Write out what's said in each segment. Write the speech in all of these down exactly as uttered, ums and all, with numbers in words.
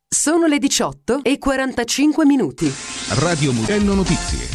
Sono le diciotto e quarantacinque minuti. Radio Mugello Notizie.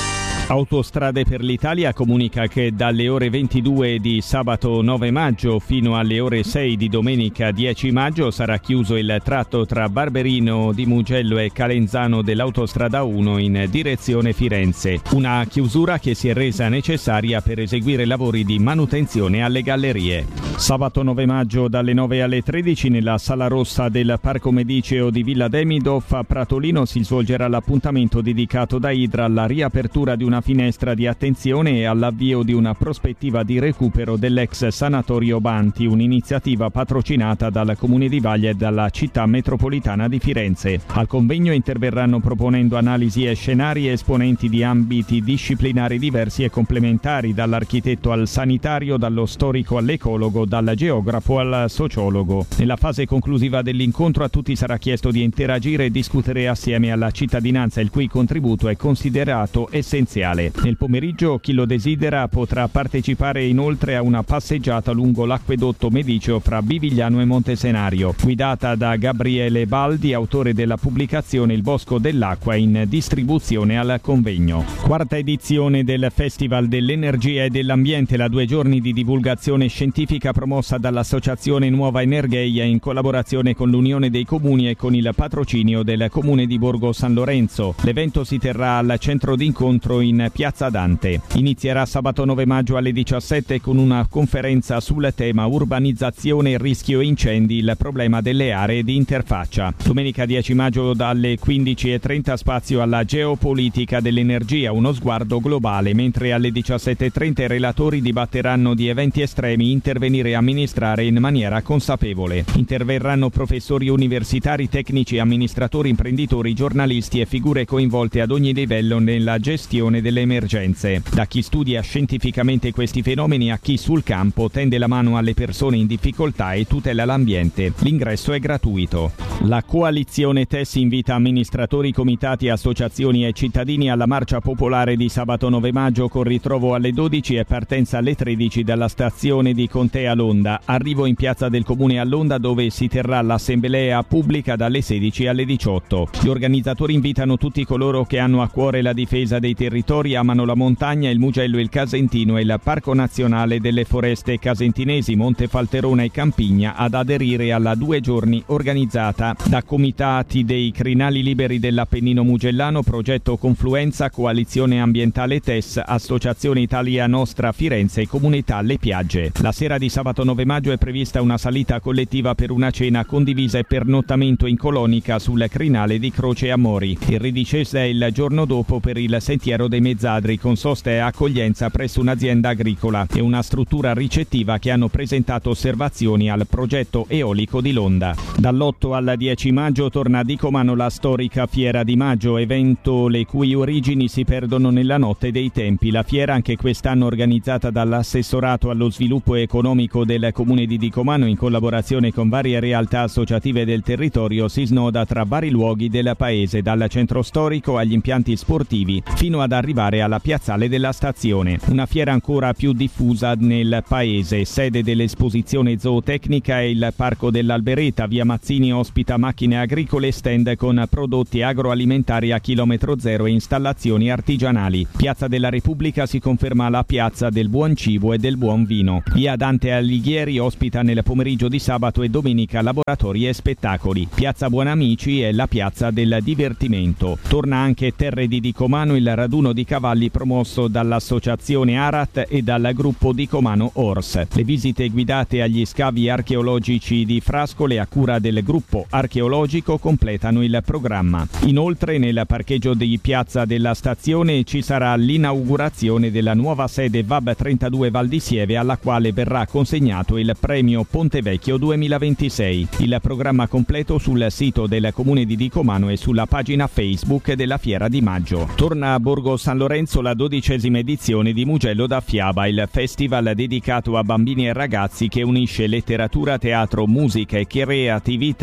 Autostrade per l'Italia comunica che dalle ore ventidue di sabato nove maggio fino alle ore sei di domenica dieci maggio sarà chiuso il tratto tra Barberino di Mugello e Calenzano dell'autostrada uno in direzione Firenze. Una chiusura che si è resa necessaria per eseguire lavori di manutenzione alle gallerie. Sabato nove maggio dalle nove alle tredici nella Sala Rossa del Parco Mediceo di Villa Demidoff a Pratolino si svolgerà l'appuntamento dedicato da Idra alla riapertura di una finestra di attenzione e all'avvio di una prospettiva di recupero dell'ex sanatorio Banti, un'iniziativa patrocinata dal Comune di Vaglia e dalla città metropolitana di Firenze. Al convegno interverranno proponendo analisi e scenari esponenti di ambiti disciplinari diversi e complementari, dall'architetto al sanitario, dallo storico all'ecologo, dal geografo al sociologo. Nella fase conclusiva dell'incontro a tutti sarà chiesto di interagire e discutere assieme alla cittadinanza, il cui contributo è considerato essenziale. Nel pomeriggio chi lo desidera potrà partecipare inoltre a una passeggiata lungo l'acquedotto mediceo fra Bivigliano e Montesenario, guidata da Gabriele Baldi, autore della pubblicazione Il Bosco dell'Acqua, in distribuzione al convegno. Quarta edizione del Festival dell'Energia e dell'Ambiente, la due giorni di divulgazione scientifica promossa dall'Associazione Nuova Energeia in collaborazione con l'Unione dei Comuni e con il patrocinio del Comune di Borgo San Lorenzo. L'evento si terrà al centro d'incontro in Piazza Dante. Inizierà sabato nove maggio alle diciassette con una conferenza sul tema urbanizzazione, rischio incendi, il problema delle aree di interfaccia. Domenica dieci maggio dalle quindici e trenta spazio alla geopolitica dell'energia, uno sguardo globale, mentre alle diciassette e trenta i relatori dibatteranno di eventi estremi, intervenire e amministrare in maniera consapevole. Interverranno professori universitari, tecnici, amministratori, imprenditori, giornalisti e figure coinvolte ad ogni livello nella gestione delle emergenze. Da chi studia scientificamente questi fenomeni a chi sul campo tende la mano alle persone in difficoltà e tutela l'ambiente. L'ingresso è gratuito. La coalizione T E S invita amministratori, comitati, associazioni e cittadini alla marcia popolare di sabato nove maggio con ritrovo alle dodici e partenza alle tredici dalla stazione di Contea Londa. Arrivo in piazza del Comune a Londa, dove si terrà l'assemblea pubblica dalle sedici alle diciotto. Gli organizzatori invitano tutti coloro che hanno a cuore la difesa dei territori, amano la montagna, il Mugello, il Casentino e il Parco Nazionale delle Foreste Casentinesi, Monte Falterona e Campigna ad aderire alla due giorni organizzata da comitati dei Crinali Liberi dell'Appennino Mugellano, Progetto Confluenza, Coalizione Ambientale T E S, Associazione Italia Nostra Firenze e Comunità Le Piagge. La sera di sabato nove maggio è prevista una salita collettiva per una cena condivisa e pernottamento in colonica sul crinale di Croce Amori. Il ridiscesa è il giorno dopo per il Sentiero dei Mezzadri, con sosta e accoglienza presso un'azienda agricola e una struttura ricettiva che hanno presentato osservazioni al progetto eolico di Londa. Dall'otto al dieci maggio torna a Dicomano la storica Fiera di Maggio, evento le cui origini si perdono nella notte dei tempi. La fiera, anche quest'anno organizzata dall'assessorato allo sviluppo economico del Comune di Dicomano in collaborazione con varie realtà associative del territorio, si snoda tra vari luoghi del paese, dal centro storico agli impianti sportivi fino ad arrivare alla piazzale della stazione. Una fiera ancora più diffusa nel paese. Sede dell'esposizione zootecnica è il Parco dell'Albereta. Via Mazzini ospita macchine agricole e stand con prodotti agroalimentari a chilometro zero e installazioni artigianali. Piazza della Repubblica si conferma la piazza del buon cibo e del buon vino. Via Dante Alighieri ospita nel pomeriggio di sabato e domenica laboratori e spettacoli. Piazza Buonamici è la piazza del divertimento. Torna anche Terre di Dicomano il raduno di cavalli promosso dall'associazione Arat e dal gruppo Dicomano Horse. Le visite guidate agli scavi archeologici di Frascole a cura del gruppo archeologico completano il programma. Inoltre nel parcheggio di piazza della stazione ci sarà l'inaugurazione della nuova sede V A B trentadue Val di Sieve, alla quale verrà consegnato il premio Pontevecchio duemilaventisei. Il programma completo sul sito del Comune di Dicomano e sulla pagina Facebook della Fiera di Maggio. Torna a Borgo San Lorenzo la dodicesima edizione di Mugello da Fiaba, il festival dedicato a bambini e ragazzi che unisce letteratura, teatro, musica e creatività in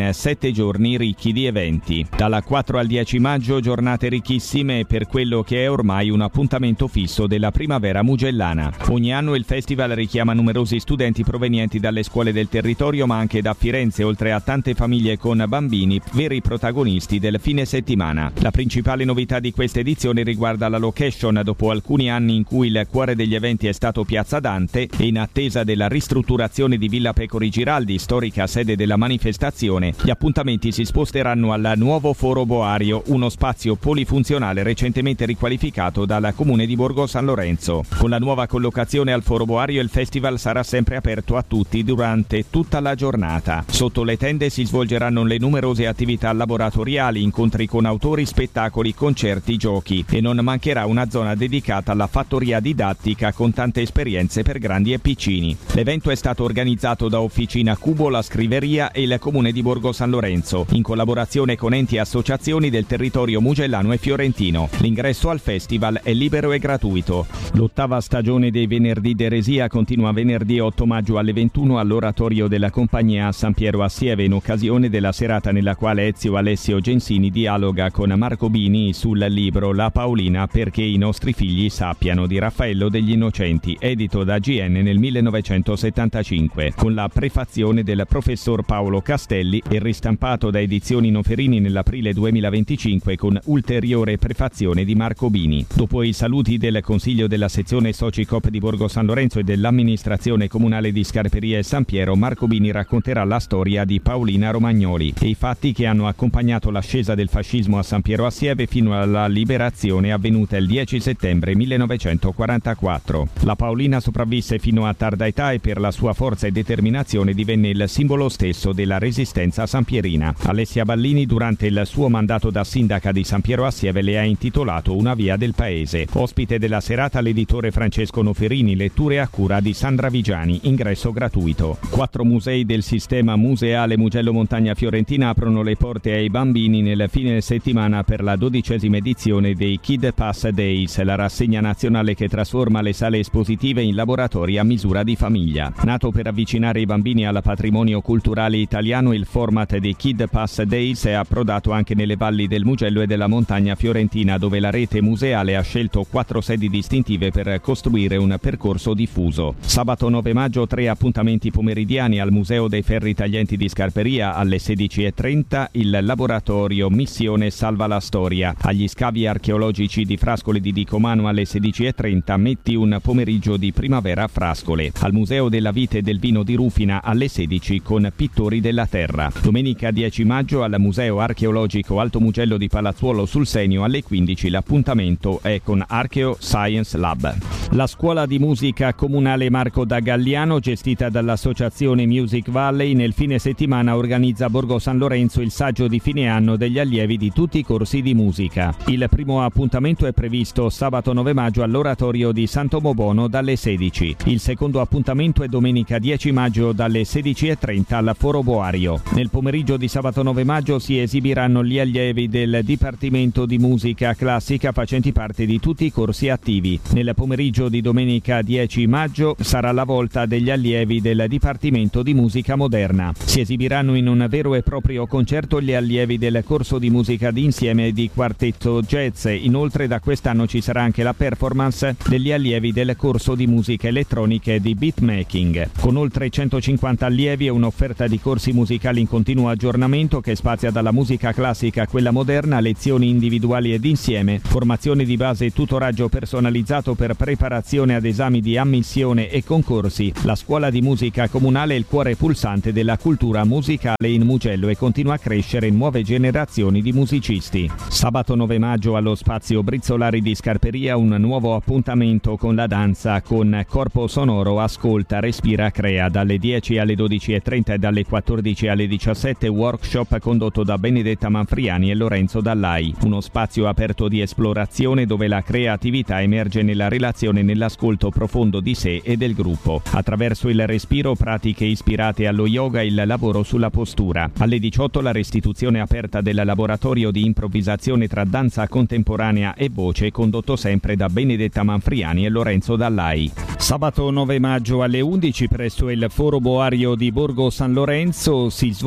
in sette giorni ricchi di eventi. Dalla quattro al dieci maggio giornate ricchissime per quello che è ormai un appuntamento fisso della primavera mugellana. Ogni anno il festival richiama numerosi studenti provenienti dalle scuole del territorio, ma anche da Firenze, oltre a tante famiglie con bambini, veri protagonisti del fine settimana. La principale novità di questa edizione riguarda la location. Dopo alcuni anni in cui il cuore degli eventi è stato Piazza Dante e in attesa della ristrutturazione di Villa Pecori Giraldi, storica sede della manifestazione, gli appuntamenti si sposteranno al nuovo Foro Boario, uno spazio polifunzionale recentemente riqualificato dal comune di Borgo San Lorenzo. Con la nuova collocazione al Foro Boario il festival sarà sempre aperto a tutti durante tutta la giornata. Sotto le tende si svolgeranno le numerose attività laboratoriali, incontri con autori, spettacoli, concerti, giochi e non mancherà una zona dedicata alla fattoria didattica con tante esperienze per grandi e piccini. L'evento è stato organizzato da Officina Cubo, la Scriveria e il comune di Borgo San Lorenzo, in collaborazione con enti e associazioni del territorio mugellano e fiorentino. L'ingresso al festival è libero e gratuito. L'ottava stagione dei Venerdì d'Eresia continua venerdì otto maggio alle ventuno all'oratorio della compagnia a San Piero a Sieve, in occasione della serata nella quale Ezio Alessio Gensini dialoga con Marco Bini sul libro La Paolina perché i nostri figli sappiano di Raffaello degli Innocenti, edito da G N nel millenovecentosettantacinque, con la prefazione del professor Paolo Castelli e ristampato da Edizioni Noferini nell'aprile duemilaventicinque con ulteriore prefazione di Marco Bini. Dopo i saluti del Consiglio della sezione Socicoop di Borgo San Lorenzo e dell'amministrazione comunale di Scarperia e San Piero, Marco Bini racconterà la storia di Paolina Romagnoli e i fatti che hanno accompagnato l'ascesa del fascismo a San Piero a Sieve fino alla liberazione avvenuta il dieci settembre millenovecentoquarantaquattro. La Paolina sopravvisse fino a tarda età e per la sua forza e determinazione divenne il simbolo stesso della resistenza sampierina. Alessia Ballini, durante il suo mandato da sindaca di San Piero a Sieve, le ha intitolato Una via del paese. Ospite della serata l'editore Francesco Noferini, letture a cura di Sandra Vigiani, ingresso gratuito. Quattro musei del sistema museale Mugello Montagna Fiorentina aprono le porte ai bambini nel fine settimana per la dodicesima edizione dei Kid Pass Days, la rassegna nazionale che trasforma le sale espositive in laboratori a misura di famiglia. Nato per avvicinare i bambini al patrimonio culturale italiano, il format dei Kid Pass Days è approdato anche nelle valli del Mugello e della Montagna Fiorentina, dove la rete museale ha scelto quattro sedi distintive per costruire un percorso diffuso. Sabato nove maggio tre appuntamenti pomeridiani al Museo dei Ferri Taglienti di Scarperia alle sedici e trenta, il laboratorio Missione Salva la Storia. Agli scavi archeologici di Frascole di Dicomano alle sedici e trenta metti un pomeriggio di primavera a Frascole. Al Museo della Vite e del Vino di Rufina alle sedici con Pittori della Terra. Domenica dieci maggio al Museo Archeologico Alto Mugello di Palazzuolo sul Senio alle quindici l'appuntamento è con Archeo Science Lab. La scuola di musica comunale Marco da Galliano, gestita dall'associazione Music Valley, nel fine settimana organizza a Borgo San Lorenzo il saggio di fine anno degli allievi di tutti i corsi di musica. Il primo appuntamento è previsto sabato nove maggio all'oratorio di Santo Mobono dalle sedici. Il secondo appuntamento è domenica dieci maggio dalle sedici e trenta al Foro Boario. Nel pomeriggio di sabato nove maggio si esibiranno gli allievi del Dipartimento di Musica Classica facenti parte di tutti i corsi attivi. Nel pomeriggio di domenica dieci maggio sarà la volta degli allievi del Dipartimento di Musica Moderna. Si esibiranno in un vero e proprio concerto gli allievi del corso di musica d'insieme e di quartetto jazz. Inoltre da quest'anno ci sarà anche la performance degli allievi del corso di musica elettronica e di beatmaking. Con oltre centocinquanta allievi e un'offerta di corsi musicali in continuo aggiornamento che spazia dalla musica classica a quella moderna, lezioni individuali ed insieme, formazione di base e tutoraggio personalizzato per preparazione ad esami di ammissione e concorsi. La scuola di musica comunale è il cuore pulsante della cultura musicale in Mugello e continua a crescere in nuove generazioni di musicisti. Sabato nove maggio allo spazio Brizzolari di Scarperia un nuovo appuntamento con la danza con Corpo Sonoro Ascolta, Respira, Crea dalle dieci alle dodici e trenta e dalle quattordici alle diciassette, workshop condotto da Benedetta Manfriani e Lorenzo Dallai. Uno spazio aperto di esplorazione dove la creatività emerge nella relazione e nell'ascolto profondo di sé e del gruppo. Attraverso il respiro, pratiche ispirate allo yoga e il lavoro sulla postura. Alle diciotto la restituzione aperta del laboratorio di improvvisazione tra danza contemporanea e voce condotto sempre da Benedetta Manfriani e Lorenzo Dallai. Sabato nove maggio alle undici presso il Foro Boario di Borgo San Lorenzo si svolgerà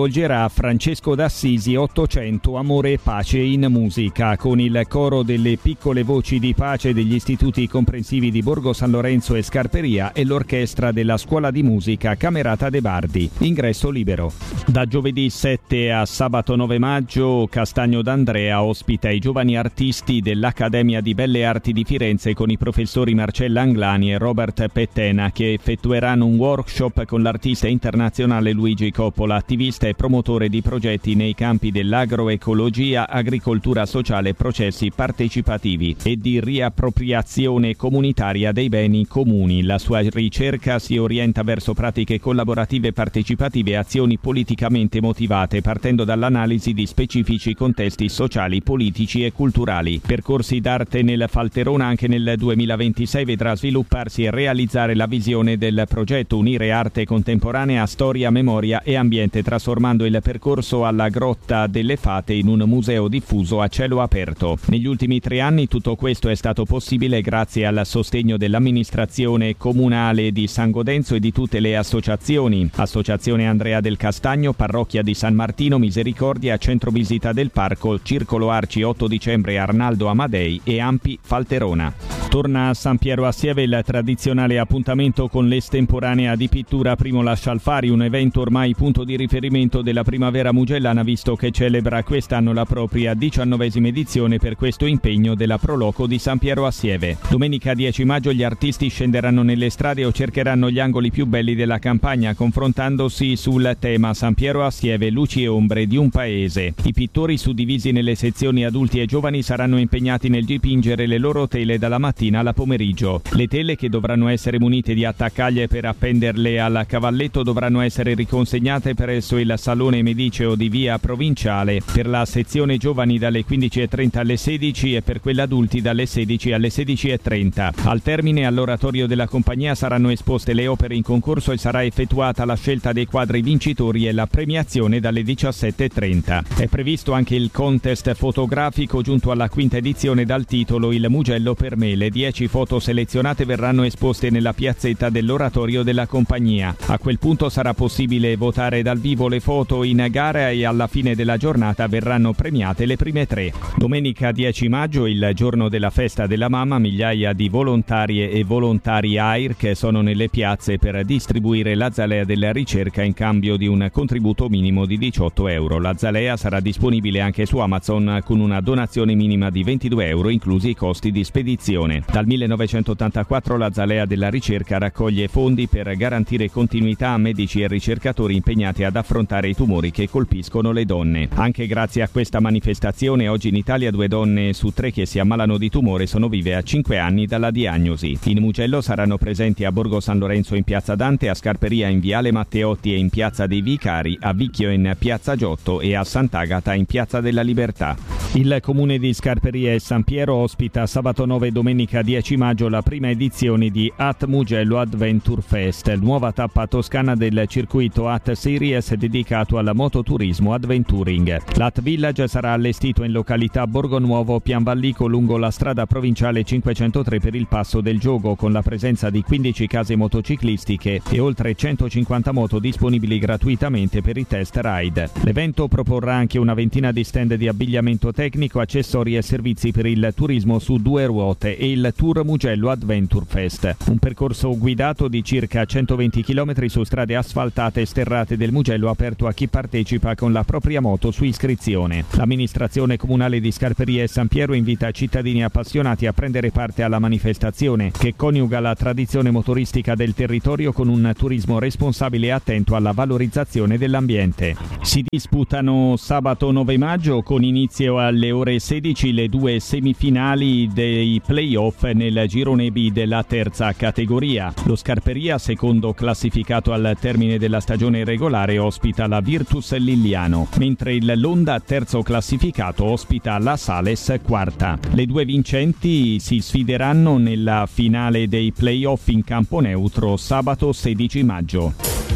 svolgerà Francesco d'Assisi ottocento Amore e Pace in musica, con il coro delle piccole voci di pace degli istituti comprensivi di Borgo San Lorenzo e Scarperia e l'orchestra della scuola di musica Camerata de Bardi. Ingresso libero. Da giovedì sette a sabato nove maggio Castagno d'Andrea ospita i giovani artisti dell'Accademia di Belle Arti di Firenze con i professori Marcella Anglani e Robert Pettena, che effettueranno un workshop con l'artista internazionale Luigi Coppola, attivista e promotore di progetti nei campi dell'agroecologia, agricoltura sociale e processi partecipativi e di riappropriazione comunitaria dei beni comuni. La sua ricerca si orienta verso pratiche collaborative partecipative e azioni politicamente motivate, partendo dall'analisi di specifici contesti sociali, politici e culturali. Percorsi d'arte nel Falterona anche nel duemilaventisei vedrà svilupparsi e realizzare la visione del progetto: unire arte contemporanea, storia, memoria e ambiente, trasformando il percorso alla Grotta delle Fate in un museo diffuso a cielo aperto. Negli ultimi tre anni tutto questo è stato possibile grazie al sostegno dell'amministrazione comunale di San Godenzo e di tutte le associazioni: Associazione Andrea del Castagno, Parrocchia di San Martino, Misericordia, Centro Visita del Parco, Circolo Arci otto dicembre Arnaldo Amadei e Ampi Falterona. Torna a San Piero a Sieve il tradizionale appuntamento con l'estemporanea di pittura Primo Lascialfari, un evento ormai punto di riferimento della primavera mugellana, visto che celebra quest'anno la propria diciannovesima edizione per questo impegno della Proloco di San Piero a Sieve. Domenica dieci maggio gli artisti scenderanno nelle strade o cercheranno gli angoli più belli della campagna, confrontandosi sul tema San Piero a Sieve, luci e ombre di un paese. I pittori, suddivisi nelle sezioni adulti e giovani, saranno impegnati nel dipingere le loro tele dalla mattina alla pomeriggio. Le tele, che dovranno essere munite di attaccaglie per appenderle al cavalletto, dovranno essere riconsegnate presso il Salone Mediceo di Via Provinciale per la sezione giovani dalle quindici e trenta alle sedici e per quella adulti dalle sedici alle sedici e trenta. Al termine, all'oratorio della compagnia saranno esposte le opere in concorso e sarà effettuata la scelta dei quadri vincitori e la premiazione dalle diciassette e trenta. È previsto anche il contest fotografico giunto alla quinta edizione dal titolo Il Mugello per me. Le dieci foto selezionate verranno esposte nella piazzetta dell'oratorio della compagnia. A quel punto sarà possibile votare dal vivo le foto in gara e alla fine della giornata verranno premiate le prime tre. Domenica dieci maggio, il giorno della festa della mamma, migliaia di volontarie e volontari A I R che sono nelle piazze per distribuire la zalea della ricerca in cambio di un contributo minimo di diciotto euro. La zalea sarà disponibile anche su Amazon con una donazione minima di ventidue euro, inclusi i costi di spedizione. Dal millenovecentottantaquattro la zalea della ricerca raccoglie fondi per garantire continuità a medici e ricercatori impegnati ad affrontare i tumori che colpiscono le donne. Anche grazie a questa manifestazione oggi in Italia due donne su tre che si ammalano di tumore sono vive a cinque anni dalla diagnosi. In Mugello saranno presenti a Borgo San Lorenzo in piazza Dante, a Scarperia in Viale Matteotti e in piazza dei Vicari, a Vicchio in piazza Giotto e a Sant'Agata in piazza della Libertà. Il comune di Scarperia e San Piero ospita sabato nove e domenica dieci maggio la prima edizione di At Mugello Adventure Fest, nuova tappa toscana del circuito At Series dedicato al mototurismo adventuring. L'At Village sarà allestito in località Borgonuovo Pianvallico lungo la strada provinciale cinquecentotre per il Passo del Giogo, con la presenza di quindici case motociclistiche e oltre centocinquanta moto disponibili gratuitamente per i test ride. L'evento proporrà anche una ventina di stand di abbigliamento tecnico, accessori e servizi per il turismo su due ruote e il Tour Mugello Adventure Fest, un percorso guidato di circa centoventi chilometri su strade asfaltate e sterrate del Mugello, aperto a chi partecipa con la propria moto su iscrizione. L'amministrazione comunale di Scarperia e San Piero invita cittadini appassionati a prendere parte alla manifestazione, che coniuga la tradizione motoristica del territorio con un turismo responsabile e attento alla valorizzazione dell'ambiente. Si disputano sabato nove maggio, con inizio alle ore sedici, le due semifinali dei play-off nel girone B della terza categoria. Lo Scarperia, secondo classificato al termine della stagione regolare, ospita la Virtus Liliano, mentre il Londa, terzo classificato, ospita la Sales, quarta. Le due vincenti si sfideranno nella finale dei play-off in campo neutro sabato sedici maggio.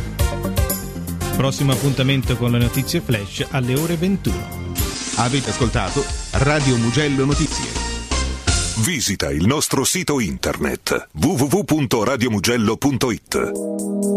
Prossimo appuntamento con le notizie flash alle ore ventuno. Avete ascoltato Radio Mugello Notizie. Visita il nostro sito internet w w w punto radio mugello punto it.